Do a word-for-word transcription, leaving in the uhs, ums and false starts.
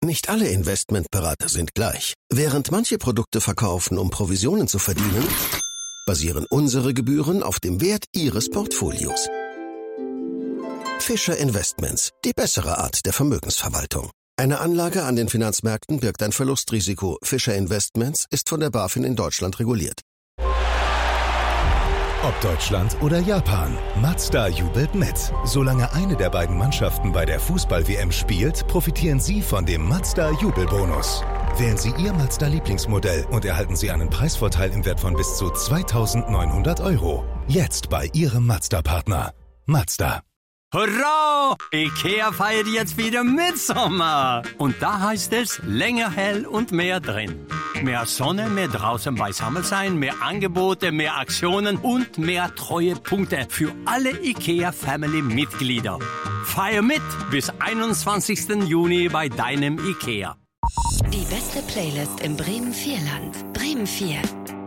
Nicht alle Investmentberater sind gleich. Während manche Produkte verkaufen, um Provisionen zu verdienen, basieren unsere Gebühren auf dem Wert Ihres Portfolios. Fischer Investments, die bessere Art der Vermögensverwaltung. Eine Anlage an den Finanzmärkten birgt ein Verlustrisiko. Fischer Investments ist von der BaFin in Deutschland reguliert. Ob Deutschland oder Japan, Mazda jubelt mit. Solange eine der beiden Mannschaften bei der Fußball-W M spielt, profitieren Sie von dem Mazda-Jubelbonus. Wählen Sie Ihr Mazda-Lieblingsmodell und erhalten Sie einen Preisvorteil im Wert von bis zu zweitausendneunhundert Euro. Jetzt bei Ihrem Mazda-Partner. Mazda. Hurra! IKEA feiert jetzt wieder Mitsommer. Und da heißt es länger hell und mehr drin. Mehr Sonne, mehr draußen beisammen sein, mehr Angebote, mehr Aktionen und mehr Treuepunkte für alle IKEA-Family-Mitglieder. Feier mit bis einundzwanzigsten Juni bei deinem IKEA. Die beste Playlist im Bremen-Vierland. Bremen vier.